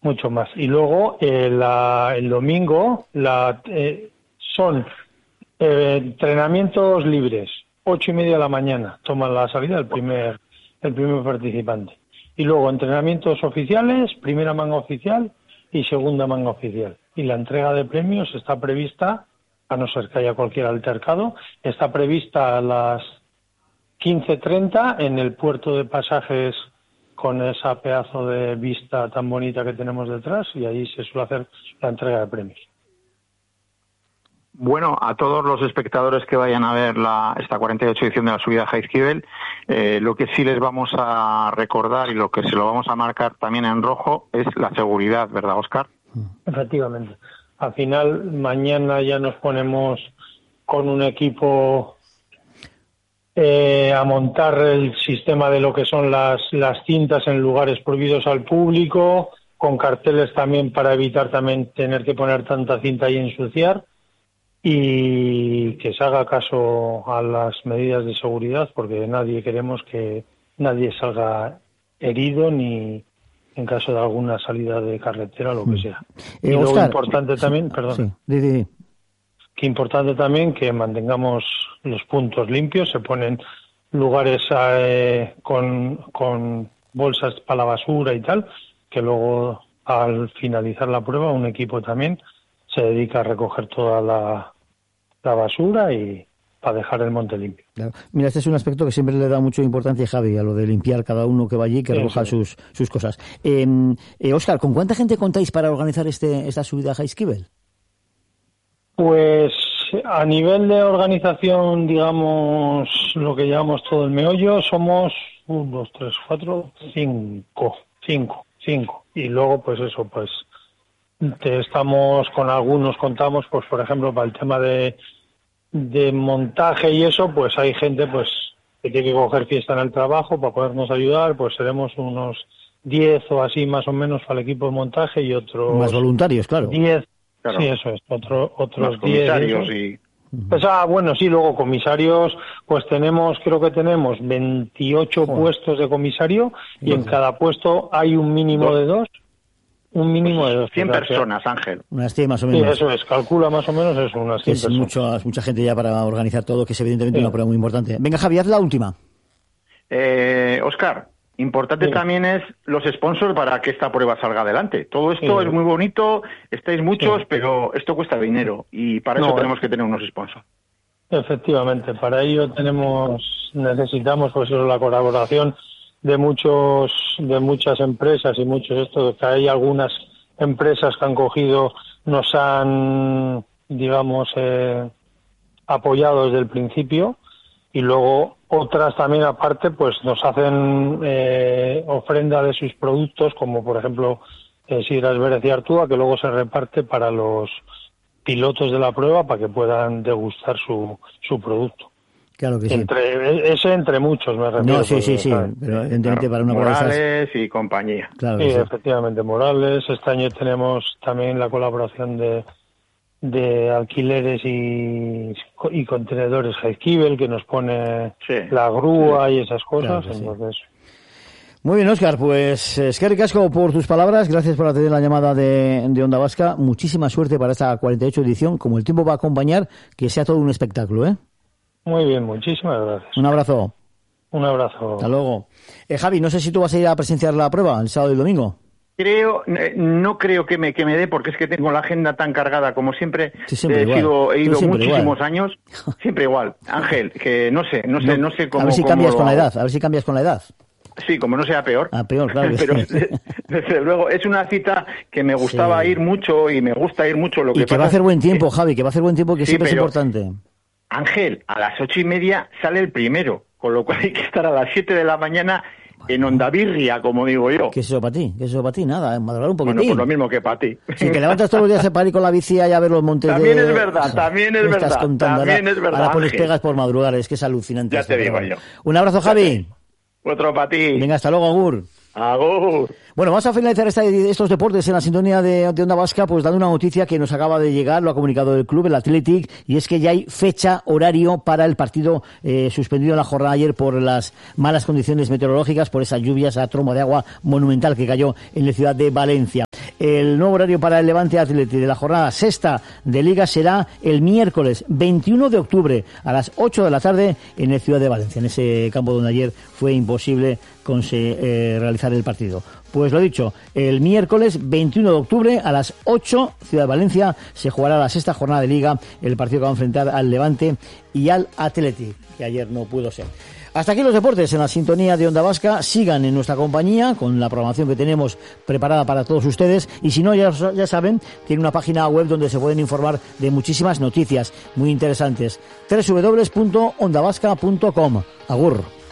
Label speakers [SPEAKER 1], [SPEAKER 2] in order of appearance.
[SPEAKER 1] mucho más. Y luego el domingo son entrenamientos libres, 8:30 de la mañana, toma la salida el primer participante. Y luego entrenamientos oficiales, primera manga oficial y segunda manga oficial. Y la entrega de premios está prevista, a no ser que haya cualquier altercado, está prevista a las 15:30 en el puerto de pasajes, con esa pedazo de vista tan bonita que tenemos detrás, y ahí se suele hacer la entrega de premios.
[SPEAKER 2] Bueno, a todos los espectadores que vayan a ver esta 48 edición de la subida Jaizkibel, lo que sí les vamos a recordar y lo que se lo vamos a marcar también en rojo es la seguridad, ¿verdad, Óscar?
[SPEAKER 1] Efectivamente. Al final, mañana ya nos ponemos con un equipo a montar el sistema de lo que son las cintas en lugares prohibidos al público, con carteles también para evitar también tener que poner tanta cinta y ensuciar, y que se haga caso a las medidas de seguridad, porque queremos que nadie salga herido ni en caso de alguna salida de carretera o lo que sea. Y luego
[SPEAKER 3] Óscar,
[SPEAKER 1] importante también, perdón.
[SPEAKER 3] Sí.
[SPEAKER 1] Que importante también que mantengamos los puntos limpios, se ponen lugares con bolsas para la basura y tal, que luego al finalizar la prueba un equipo también se dedica a recoger toda la basura y para dejar el monte limpio.
[SPEAKER 3] Claro. Mira, este es un aspecto que siempre le da mucha importancia, Javi, a lo de limpiar cada uno que va allí, que recoja sus cosas. Óscar, ¿con cuánta gente contáis para organizar esta subida a Jaizkibel?
[SPEAKER 1] Pues a nivel de organización, digamos, lo que llamamos todo el meollo, somos 1, 2, 3, 4, 5. Y luego, pues eso, pues estamos con algunos, contamos, pues por ejemplo, para el tema de montaje y eso, pues hay gente pues que tiene que coger fiesta en el trabajo para podernos ayudar, pues seremos unos 10 o así más o menos para el equipo de montaje y otros...
[SPEAKER 3] Más voluntarios, claro.
[SPEAKER 1] 10.
[SPEAKER 2] Claro.
[SPEAKER 1] Sí, eso es, otros
[SPEAKER 2] Los
[SPEAKER 1] 10.
[SPEAKER 2] comisarios y...
[SPEAKER 1] Pues bueno, sí, luego comisarios, pues creo que tenemos 28 puestos de comisario, y en cada puesto hay un mínimo de 2. Un mínimo de 2.
[SPEAKER 2] 100 personas, Ángel.
[SPEAKER 3] Unas 100 más o menos.
[SPEAKER 1] Sí, eso es, calcula más o menos eso, unas 100 personas.
[SPEAKER 3] Mucha gente ya para organizar todo, que es evidentemente una prueba muy importante. Venga, Javi, haz la última.
[SPEAKER 2] Óscar, importante también es los sponsors para que esta prueba salga adelante. Todo esto es muy bonito, estáis muchos, pero esto cuesta dinero, y para eso tenemos que tener unos sponsors.
[SPEAKER 1] Efectivamente, para ello necesitamos pues la colaboración de muchas empresas y que hay algunas empresas que han cogido, nos han, digamos, apoyado desde el principio, y luego otras también aparte pues nos hacen ofrenda de sus productos, como por ejemplo Sidras Vélez y Artúa, que luego se reparte para los pilotos de la prueba para que puedan degustar su producto.
[SPEAKER 3] Claro que sí.
[SPEAKER 1] Entre muchos, me refiero.
[SPEAKER 3] No, sí, pero evidentemente para una prueba de
[SPEAKER 2] Morales y compañía.
[SPEAKER 3] Claro
[SPEAKER 1] sí, efectivamente, Morales. Este año tenemos también la colaboración de alquileres y contenedores Jaizkibel, que nos pone la grúa y esas cosas.
[SPEAKER 3] Claro,
[SPEAKER 1] entonces...
[SPEAKER 3] Muy bien, Óscar, pues eskerrik asko por tus palabras, gracias por atender la llamada de Onda Vasca, muchísima suerte para esta 48 edición, como el tiempo va a acompañar, que sea todo un espectáculo, ¿eh?
[SPEAKER 1] Muy bien, muchísimas gracias.
[SPEAKER 3] Un abrazo.
[SPEAKER 1] Un abrazo.
[SPEAKER 3] Hasta luego. Javi, no sé si tú vas a ir a presenciar la prueba el sábado y el domingo.
[SPEAKER 2] No creo que me dé, porque es que tengo la agenda tan cargada como siempre.
[SPEAKER 3] Sí, siempre
[SPEAKER 2] he ido muchísimos
[SPEAKER 3] igual.
[SPEAKER 2] Años, siempre igual. Ángel, que no sé cómo.
[SPEAKER 3] A ver si cambias con la edad,
[SPEAKER 2] Sí, como no sea peor.
[SPEAKER 3] Peor, claro.
[SPEAKER 2] Pero desde luego es una cita que me gustaba ir mucho y me gusta ir mucho.
[SPEAKER 3] Y que va a hacer buen tiempo, Javi, que va a hacer buen tiempo, que siempre es importante.
[SPEAKER 2] Ángel, a las 8:30 sale el primero, con lo cual hay que estar a las 7 de la mañana en Ondabirria, como digo yo.
[SPEAKER 3] ¿Qué es eso para ti? Nada, madrugar un poquitín.
[SPEAKER 2] Bueno, pues lo mismo que para ti.
[SPEAKER 3] Si te levantas todos los días para ir con la bici a ver los montes
[SPEAKER 2] también es verdad.
[SPEAKER 3] Ahora pones pegas por madrugar, es que es alucinante.
[SPEAKER 2] Ya te digo yo.
[SPEAKER 3] Un abrazo, Javi.
[SPEAKER 2] Otro para ti.
[SPEAKER 3] Venga, hasta luego, agur.
[SPEAKER 2] Agur.
[SPEAKER 3] Bueno, vamos a finalizar estos deportes en la sintonía de Onda Vasca, pues dando una noticia que nos acaba de llegar, lo ha comunicado el club, el Athletic, y es que ya hay fecha, horario para el partido suspendido en la jornada ayer por las malas condiciones meteorológicas, por esa lluvia, esa tromba de agua monumental que cayó en la ciudad de Valencia. El nuevo horario para el Levante Athletic de la jornada sexta de Liga será el miércoles 21 de octubre a las 8 de la tarde en el Ciudad de Valencia, en ese campo donde ayer fue imposible realizar el partido. Pues lo dicho, el miércoles 21 de octubre a las 8, Ciudad de Valencia, se jugará la sexta jornada de Liga, el partido que va a enfrentar al Levante y al Athletic, que ayer no pudo ser. Hasta aquí los deportes en la sintonía de Onda Vasca. Sigan en nuestra compañía con la programación que tenemos preparada para todos ustedes, y si no, ya saben, tiene una página web donde se pueden informar de muchísimas noticias muy interesantes. www.ondavasca.com. Agur.